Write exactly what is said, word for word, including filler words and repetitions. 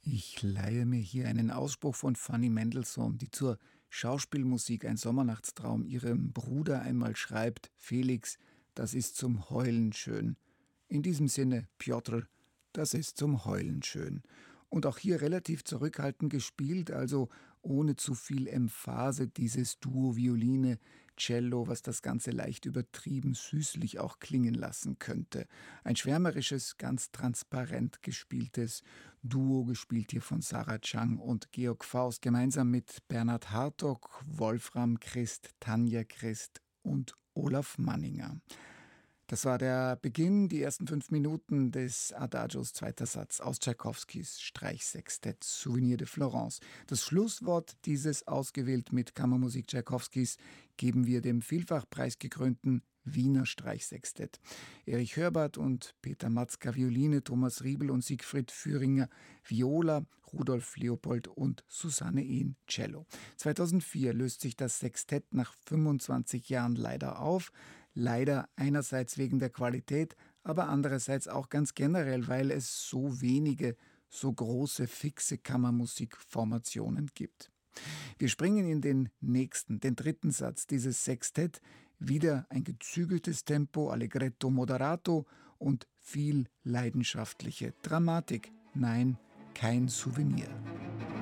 Ich leihe mir hier einen Ausspruch von Fanny Mendelssohn, die zur Schauspielmusik Ein Sommernachtstraum ihrem Bruder einmal schreibt: Felix, das ist zum Heulen schön. In diesem Sinne, Pjotr, das ist zum Heulen schön. Und auch hier relativ zurückhaltend gespielt, also ohne zu viel Emphase, dieses Duo Violine, Cello, was das Ganze leicht übertrieben süßlich auch klingen lassen könnte. Ein schwärmerisches, ganz transparent gespieltes Duo, gespielt hier von Sarah Chang und Georg Faust, gemeinsam mit Bernhard Hartog, Wolfram Christ, Tanja Christ und Olaf Manninger. Das war der Beginn, die ersten fünf Minuten des Adagios zweiter Satz aus Tschaikowskis Streichsextett Souvenir de Florence. Das Schlusswort dieses ausgewählt mit Kammermusik Tschaikowskis geben wir dem vielfach preisgekrönten Wiener Streichsextett. Erich Hörbart und Peter Matzka Violine, Thomas Riebel und Siegfried Führinger Viola, Rudolf Leopold und Susanne Ehn Cello. zweitausendvier löst sich das Sextett nach fünfundzwanzig Jahren leider auf. Leider einerseits wegen der Qualität, aber andererseits auch ganz generell, weil es so wenige, so große, fixe Kammermusikformationen gibt. Wir springen in den nächsten, den dritten Satz dieses Sextett. Wieder ein gezügeltes Tempo, Allegretto moderato und viel leidenschaftliche Dramatik. Nein, kein Souvenir.